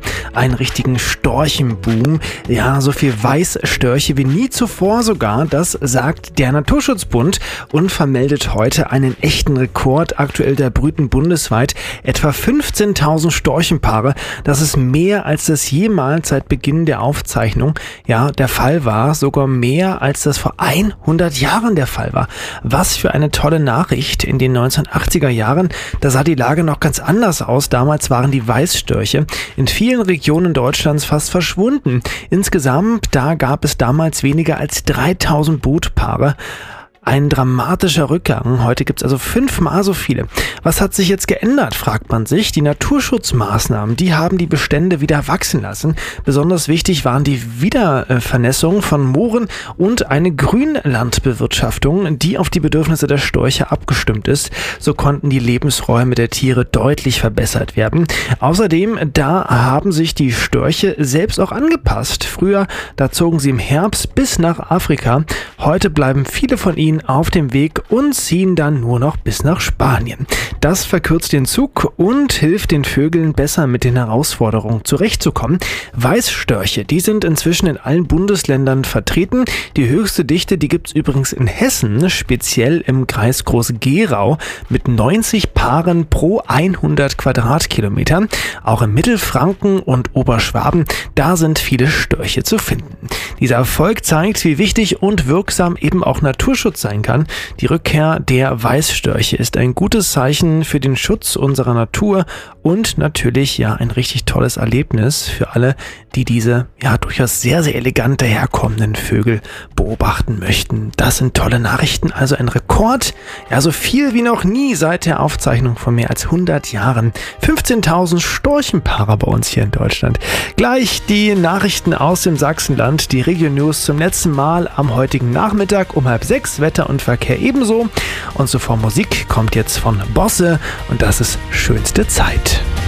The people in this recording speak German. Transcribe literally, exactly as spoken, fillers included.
einen richtigen Storchenboom. Ja, so viel Weißstörche wie nie zuvor sogar, das sagt der Naturschutzbund und vermeldet heute einen echten Rekord. Aktuell da brüten bundesweit etwa fünfzehntausend Storchenpaare. Das ist mehr, als das jemals seit Beginn der Aufzeichnung ja der Fall war, sogar mehr, als das vor hundert Jahren der Fall war. Was für eine tolle Nachricht. In den neunzehnhundertachtziger Jahren, da sah die Lage noch ganz anders aus. Damals waren die Weißstörche in vielen Regionen Deutschlands fast verschwunden. Insgesamt, da gab es damals weniger als dreitausend Brutpaare. Ein dramatischer Rückgang. Heute gibt es also fünfmal so viele. Was hat sich jetzt geändert, fragt man sich. Die Naturschutzmaßnahmen, die haben die Bestände wieder wachsen lassen. Besonders wichtig waren die Wiedervernässung von Mooren und eine Grünlandbewirtschaftung, die auf die Bedürfnisse der Störche abgestimmt ist. So konnten die Lebensräume der Tiere deutlich verbessert werden. Außerdem, da haben sich die Störche selbst auch angepasst. Früher, da zogen sie im Herbst bis nach Afrika. Heute bleiben viele von ihnen auf dem Weg und ziehen dann nur noch bis nach Spanien. Das verkürzt den Zug und hilft den Vögeln besser mit den Herausforderungen zurechtzukommen. Weißstörche, die sind inzwischen in allen Bundesländern vertreten. Die höchste Dichte, die gibt es übrigens in Hessen, speziell im Kreis Groß-Gerau mit neunzig Paaren pro hundert Quadratkilometer. Auch im Mittelfranken und Oberschwaben, da sind viele Störche zu finden. Dieser Erfolg zeigt, wie wichtig und wirksam eben auch Naturschutz sein kann. Die Rückkehr der Weißstörche ist ein gutes Zeichen für den Schutz unserer Natur und natürlich ja ein richtig tolles Erlebnis für alle, die diese ja durchaus sehr, sehr elegant daherkommenden Vögel beobachten möchten. Das sind tolle Nachrichten, also ein Rekord, ja so viel wie noch nie seit der Aufzeichnung von mehr als hundert Jahren. fünfzehntausend Storchenpaare bei uns hier in Deutschland. Gleich die Nachrichten aus dem Sachsenland, die Region News zum letzten Mal am heutigen Nachmittag um halb sechs, Wetter und Verkehr ebenso. Und zuvor Musik kommt jetzt von Bosse und das ist Schönste Zeit.